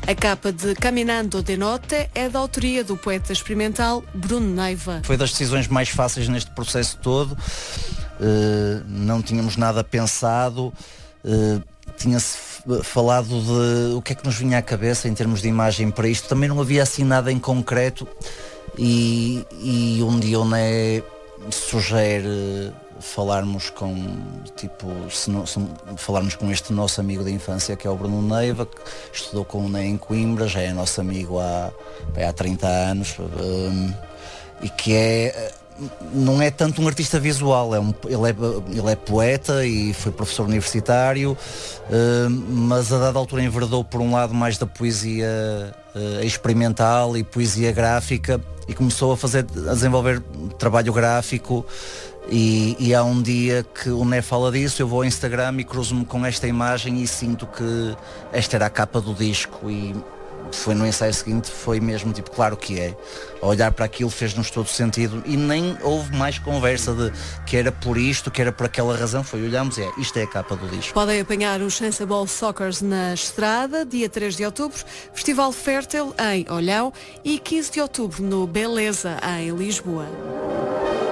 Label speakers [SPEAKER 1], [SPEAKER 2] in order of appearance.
[SPEAKER 1] A capa de Caminando de Notte é da autoria do poeta experimental Bruno Neiva.
[SPEAKER 2] Foi das decisões mais fáceis neste processo todo. Não tínhamos nada pensado. Tinha-se falado de o que é que nos vinha à cabeça em termos de imagem para isto. Também não havia assim nada em concreto. E um dia o Né sugere falarmos com falarmos com este nosso amigo da infância, que é o Bruno Neiva, que estudou com o Né em Coimbra, já é nosso amigo há 30 anos, e que não é tanto um artista visual, ele é poeta e foi professor universitário, mas a dada altura enverdou por um lado mais da poesia experimental e poesia gráfica, e começou a desenvolver trabalho gráfico. E há um dia que o Né fala disso, eu vou ao Instagram e cruzo-me com esta imagem e sinto que esta era a capa do disco, e foi no ensaio seguinte, foi mesmo tipo, claro que é. Ao olhar para aquilo fez-nos todo sentido e nem houve mais conversa de que era por isto, que era por aquela razão. Olhámos e isto é a capa do disco.
[SPEAKER 1] Podem apanhar os Sensible Soccers na Estrada, dia 3 de outubro, Festival Fértil em Olhão e 15 de outubro no Beleza, em Lisboa.